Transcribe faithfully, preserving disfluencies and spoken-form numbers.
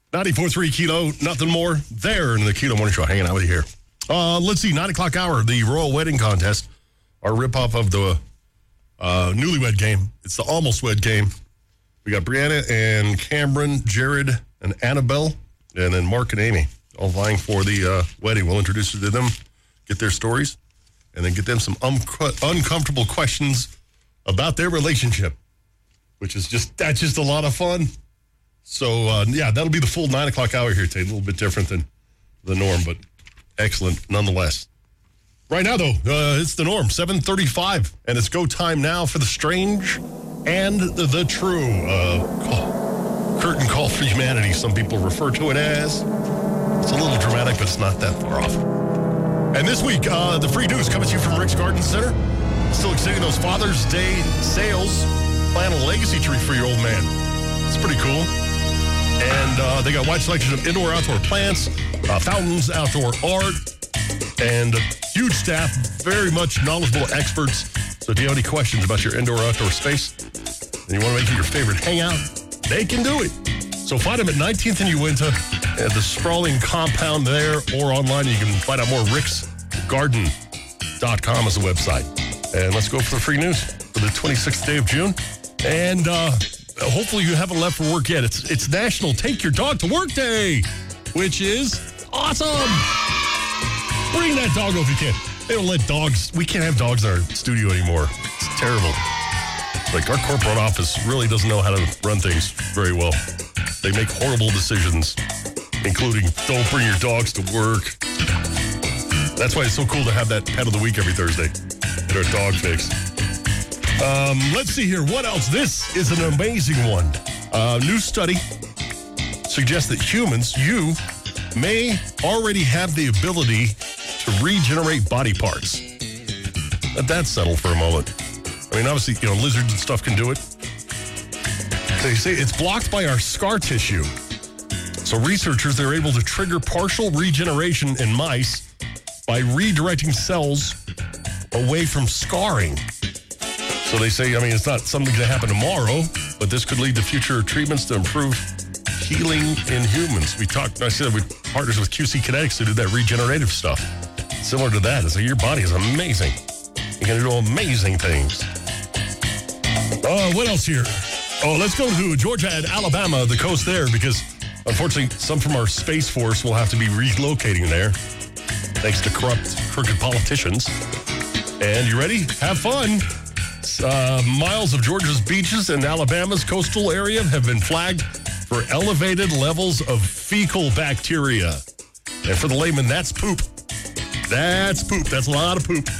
ninety-four point three Kilo, nothing more there in the Kilo Morning Show, hanging out with you here. Uh, let's see, nine o'clock hour, the Royal Wedding Contest, our ripoff of the uh, Newlywed Game. It's the Almost Wed Game. We got Brianna and Cameron, Jared and Annabelle, and then Mark and Amy, all vying for the uh, wedding. We'll introduce you to them, get their stories, and then get them some un- uncomfortable questions about their relationship, which is just, that's just a lot of fun. So, uh, yeah, that'll be the full nine o'clock hour here today. A little bit different than the norm, but excellent nonetheless. Right now, though, uh, it's the norm, seven thirty-five, and it's go time now for the strange and the, the true. Uh, call, curtain call for humanity, some people refer to it as. It's a little dramatic, but it's not that far off. And this week, uh, the free news coming to you from Rick's Garden Center. Still extending those Father's Day sales. Plan a legacy tree for your old man. It's pretty cool. And uh, they got a wide selection of indoor, outdoor plants, uh, fountains, outdoor art, and a huge staff, very much knowledgeable experts. So if you have any questions about your indoor, outdoor space, and you want to make it your favorite hangout, they can do it. So find them at nineteenth and Uinta at the sprawling compound there, or online. You can find out more. rick's garden dot com is the website. And let's go for the free news for the twenty-sixth day of June. And uh, hopefully you haven't left for work yet. It's it's National Take Your Dog to Work Day, which is awesome. Bring that dog over if you can. They don't let dogs, we can't have dogs in our studio anymore. It's terrible. Like, our corporate office really doesn't know how to run things very well. They make horrible decisions, including don't bring your dogs to work. That's why it's so cool to have that pet of the week every Thursday. Get our dog fix. Um, let's see here. What else? This is an amazing one. A uh, new study suggests that humans, you, may already have the ability to regenerate body parts. Let that settle for a moment. I mean, obviously, you know, lizards and stuff can do it. They say it's blocked by our scar tissue. So researchers, they're able to trigger partial regeneration in mice by redirecting cells away from scarring. So they say, I mean, it's not something to happen tomorrow, but this could lead to future treatments to improve healing in humans. We talked, I said, we partners with Q C Kinetics to do that regenerative stuff. Similar to that, it's like your body is amazing. You can do amazing things. Uh, what else here? Oh, let's go to Georgia and Alabama, the coast there, because unfortunately, some from our Space Force will have to be relocating there, thanks to corrupt, crooked politicians. And you ready? Have fun. Uh, miles of Georgia's beaches and Alabama's coastal area have been flagged for elevated levels of fecal bacteria. And for the layman, that's poop. That's poop. That's a lot of poop.